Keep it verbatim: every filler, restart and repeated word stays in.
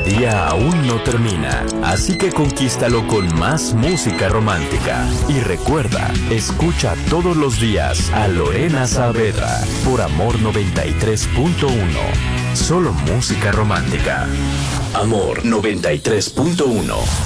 día aún no termina, así que conquístalo con más música romántica. Y recuerda, escucha todos los días a Lorena Saavedra por Amor noventa y tres punto uno. Solo música romántica. Amor noventa y tres punto uno.